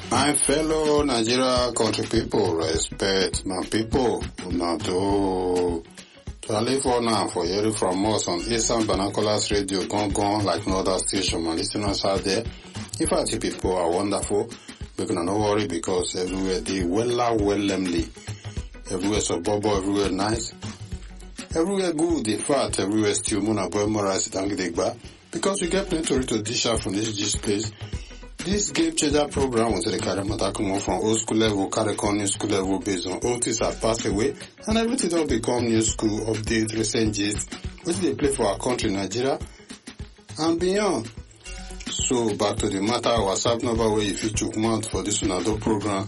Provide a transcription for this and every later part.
My fellow Nigeria country people, respect my people. Una do live for now for hearing from us on Eastern Binoculars Radio, gone like no other station. My listeners out there, if I see people are wonderful, we can no worry because everywhere they wellemly, everywhere so bobo, everywhere nice, everywhere good. In fact, everywhere still muna boy more rice than digba because we get plenty to dish out from this place. This game changer program was the Karamata come on from old school level, carry on new school level based on all things have passed away and everything will become new school, update, recent gist, which they play for our country, Nigeria and beyond. So back to the matter, WhatsApp number where if you took month for this another program,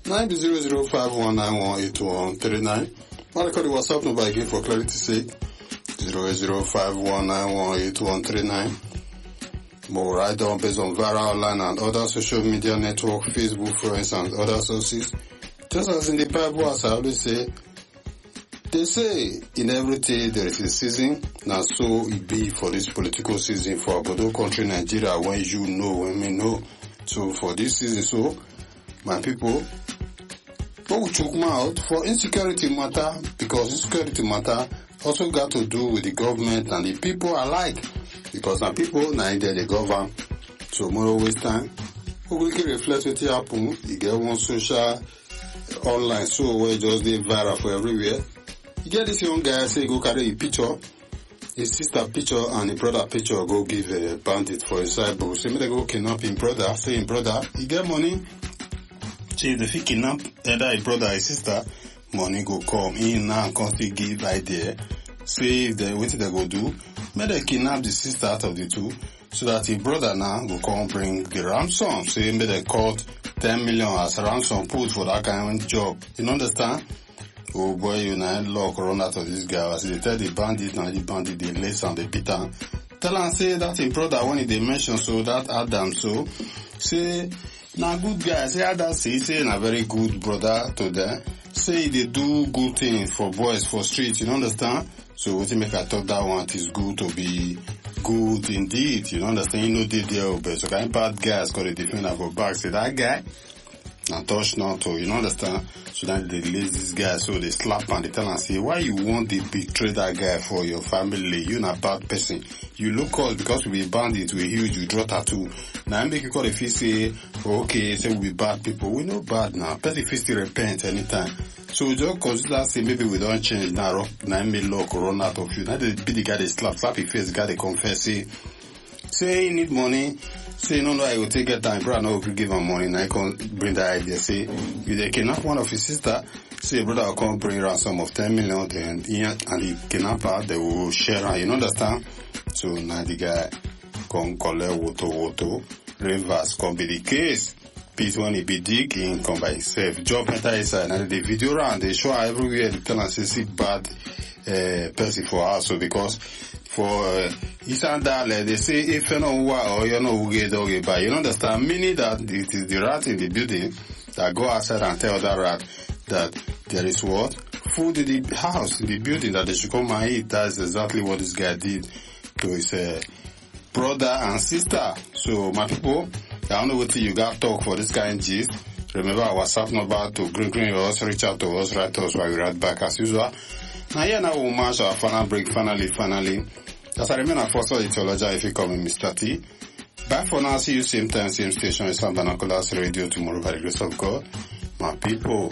9005191839. I'll call the WhatsApp number again for clarity's sake, 08051918139. More write down based on viral online and other social media network, Facebook, friends and other sources. Just as in the Bible, as I always say, they say in everything there is a season. Now so it be for this political season for Abodo country Nigeria when you know, when we know. So for this season, so my people, but we took out for insecurity matter because insecurity matter also got to do with the government and the people alike. Because some people now they govern, so more waste time. We can reflect what happen. You get one social online, so where just they viral for everywhere. You get this young guy say go carry a picture, his sister picture and his brother picture go give a bandit for his side. But say me they go kidnap him brother. Say him brother, he get money. See if he kidnap either his brother or his sister, money go come in now and still give idea. Say if they what they go do. May they kidnap the sister out of the two so that his brother now will come bring the ransom. Say may they cut 10 million as ransom put for that kind of job. You understand? Oh boy, you now lock run out of this guy. As they tell the bandit, now the bandit they lace and they beat him. Tell him say that his brother when they mention so that Adam so say now good guy. Say Adam say na very good brother to them. Say they do good things for boys for streets. You understand? So what you make I thought that one is good to be good indeed. You understand? You know they there, but so kind bad guys got a defender for back. Say that guy, now touch not to. You understand? So then they release this guy, so they slap and they tell and say, why you want to betray that guy for your family? You're not a bad person. You look us because we be bandits, we huge, you draw tattoo. Now I make you call if you say, okay, say we be bad people. We know bad now. Person if you still repent anytime. So just consider say maybe we don't change now. Now me lock run out of you. Now they be the guy they slap his face, the guy they confess say he need money. Say no, I will take your time, brother. No, will give him money. Now I can bring the idea. Say if they kidnap one of his sister, say brother will come bring ransom of 10 million. Then he and the kidnapper they will share her. You understand? So now the guy come collect woto. Reverse come be the case. Peace when he be digging, come by himself. Job enter inside. And the video round, they show everywhere. They tell us say bad person for us. So because for Isandale, they say if you know what or you know who get dog by. You understand? Meaning that it is the rat in the building that go outside and tell that rat that there is what? Food in the house, in the building that they should come and eat. That's exactly what this guy did to his brother and sister. So my people, I don't know what you got talk for this kind of gist. Remember our WhatsApp number to green us, reach out to us, write to us while we write back as usual. Now here now we'll match our final break, finally. As I remain a first ideology if you come in Mr. T. Bye for now, see you same time, same station, Eastern Binoculars Radio tomorrow by the grace of God. My people.